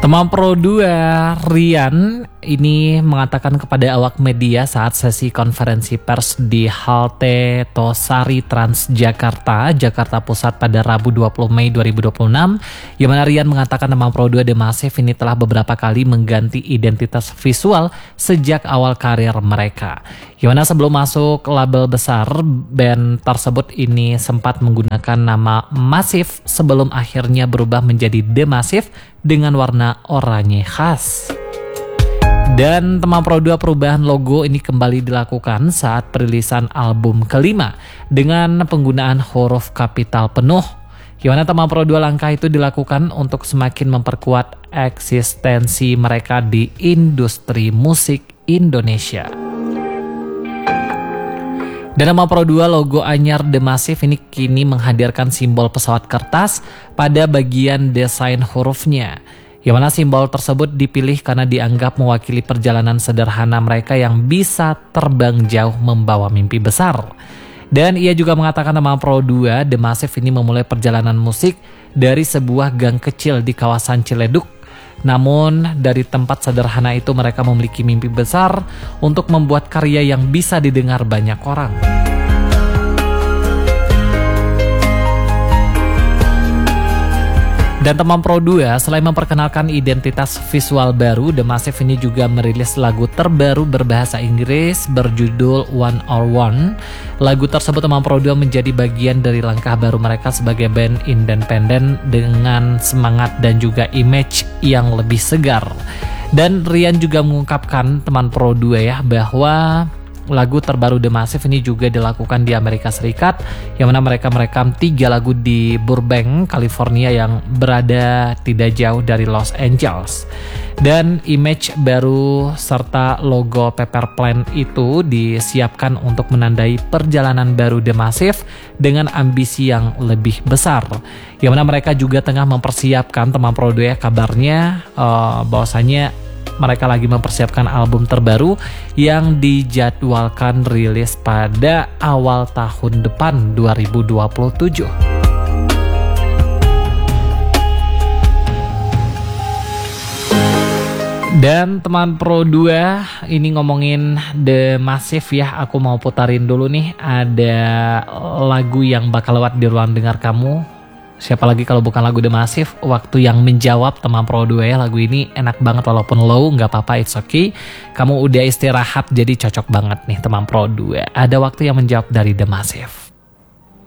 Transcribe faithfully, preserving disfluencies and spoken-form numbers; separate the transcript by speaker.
Speaker 1: Teman Pro dua Rian ini mengatakan kepada awak media saat sesi konferensi pers di halte Tosari Transjakarta, Jakarta Pusat pada Rabu dua puluh Mei dua ribu dua puluh enam, yang mana Rian mengatakan Teman Pro dua The Massive ini telah beberapa kali mengganti identitas visual sejak awal karir mereka. Yang mana sebelum masuk label besar, band tersebut ini sempat menggunakan nama Massive sebelum akhirnya berubah menjadi The Massive dengan warna oranye khas. Dan Teman Pro dua perubahan logo ini kembali dilakukan saat perilisan album kelima dengan penggunaan huruf kapital penuh. Yang mana Teman Pro dua langkah itu dilakukan untuk semakin memperkuat eksistensi mereka di industri musik Indonesia. Dan Teman Pro dua logo anyar The Massive ini kini menghadirkan simbol pesawat kertas pada bagian desain hurufnya. Yang mana simbol tersebut dipilih karena dianggap mewakili perjalanan sederhana mereka yang bisa terbang jauh membawa mimpi besar. Dan ia juga mengatakan Teman Pro dua The Massive ini memulai perjalanan musik dari sebuah gang kecil di kawasan Ciledug. Namun dari tempat sederhana itu mereka memiliki mimpi besar untuk membuat karya yang bisa didengar banyak orang. Dan Teman Pro dua selain memperkenalkan identitas visual baru, The Massive ini juga merilis lagu terbaru berbahasa Inggris berjudul One or One. Lagu tersebut Teman Pro dua menjadi bagian dari langkah baru mereka sebagai band independen dengan semangat dan juga image yang lebih segar. Dan Rian juga mengungkapkan Teman Pro dua ya bahwa lagu terbaru The Massive ini juga dilakukan di Amerika Serikat, yang mana mereka merekam tiga lagu di Burbank, California yang berada tidak jauh dari Los Angeles. Dan image baru serta logo Pepper Plant itu disiapkan untuk menandai perjalanan baru The Massive dengan ambisi yang lebih besar. Yang mana mereka juga tengah mempersiapkan Teman Pro dua kabarnya uh, bahwasanya mereka lagi mempersiapkan album terbaru yang dijadwalkan rilis pada awal tahun depan dua ribu dua puluh tujuh. Dan Teman Pro dua ini ngomongin The Massive ya, aku mau putarin dulu nih, ada lagu yang bakal lewat di ruang dengar kamu. Siapa lagi kalau bukan lagu The Massive, Waktu Yang Menjawab Teman Pro dua ya. Lagu ini enak banget walaupun low, nggak apa-apa, it's okay. Kamu udah istirahat jadi cocok banget nih Teman Pro dua. Ada Waktu Yang Menjawab dari The Massive.